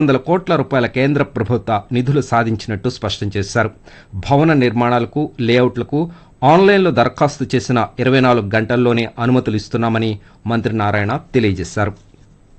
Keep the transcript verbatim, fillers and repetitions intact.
వందల కోట్ల రూపాయల కేంద్ర ప్రభుత్వ నిధులు సాధించినట్టు స్పష్టం చేశారు. భవన నిర్మాణాలకు, లేఅవుట్లకు ఆన్లైన్లో దరఖాస్తు చేసిన ఇరవై నాలుగు గంటల్లోనే అనుమతులు ఇస్తున్నామని మంత్రి నారాయణ తెలియజేశారు.